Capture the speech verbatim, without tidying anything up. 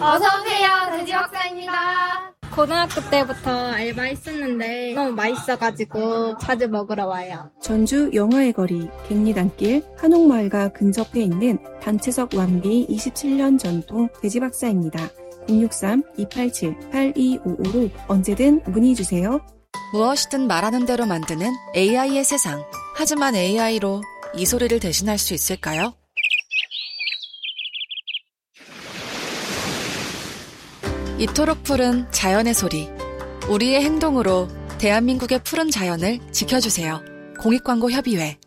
어서오세요. 돼지 박사입니다. 고등학교 때부터 알바했었는데 너무 맛있어가지고 자주 먹으러 와요. 전주 영화의 거리, 갱리단길, 한옥마을과 근접해 있는 단체석 완비 이십칠 년 전통 돼지박사입니다. 공육삼 이팔칠 팔이오오로 언제든 문의주세요. 무엇이든 말하는 대로 만드는 에이아이의 세상. 하지만 에이아이로 이 소리를 대신할 수 있을까요? 이토록 푸른 자연의 소리. 우리의 행동으로 대한민국의 푸른 자연을 지켜주세요. 공익광고협의회